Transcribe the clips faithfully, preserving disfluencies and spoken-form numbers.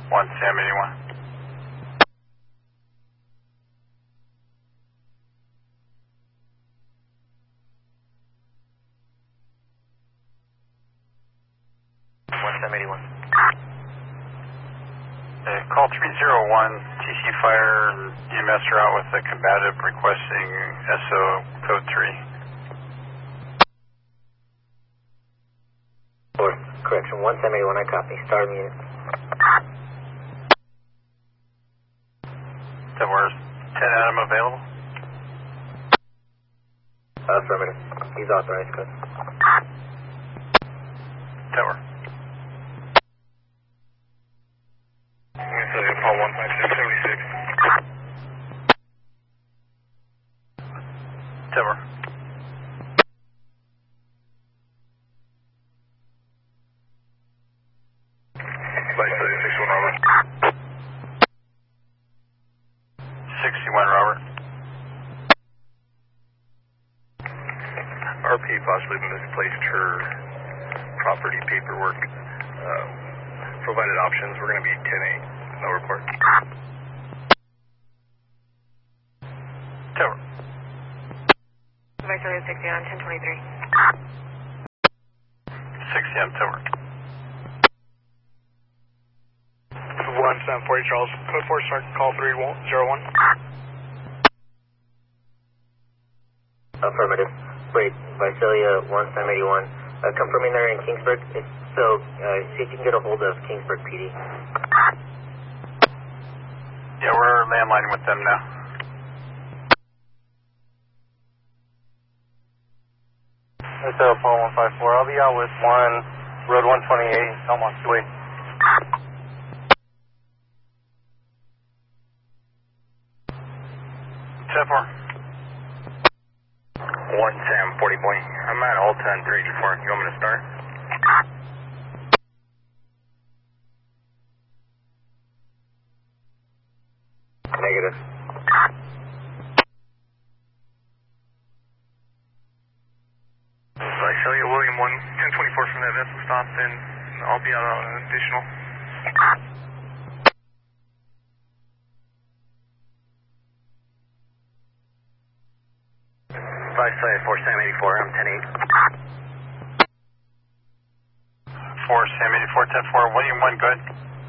one Sam eighty-one. one Sam eighty-one. Uh, call three zero one, T C Fire and E M S are out with a combative requesting S O code three. Four, correction, one Sam eighty-one, I copy. Start unit. That was ten Adam available? Affirmative. He's authorized, code. Tower. Paul one five six seventy-six. Tower. Flight sixty-one, Robert. sixty-one, Robert. R P possibly misplaced her property paperwork. Uh, provided options, we're going to be ten eight. No report. Tower. Viceroy sixty on ten twenty-three. sixty M Tower. one seven four eight Charles, code four, start call three zero one. Affirmative. Wait, Visalia one Sam eighty-one. Uh, confirming they're in Kingsburg. If so, uh, see if you can get a hold of Kingsburg P D. Yeah, we're landlining with them now. Hotel Paul one five four, I'll be out with one, Road one twenty-eight, Elmont Way. ten four. one Sam forty point. I'm at Alta and three eighty-four. You want me to start? Negative. Visalia William one, ten twenty-four from that vessel stop, and I'll be out on an additional. Visalia four Sam eighty-four, I'm ten eight. four Sam eighty-four, ten four, William one, good.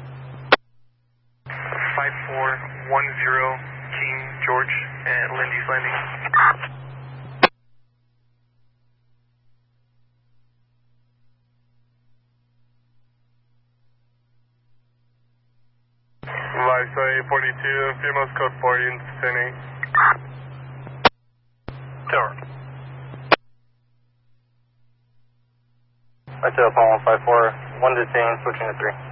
five four one zero King George at Lindy's Landing. Visalia forty-two, female's code four, units ten eight. Tower. Hotel Paul one five four, one detained, switching to three.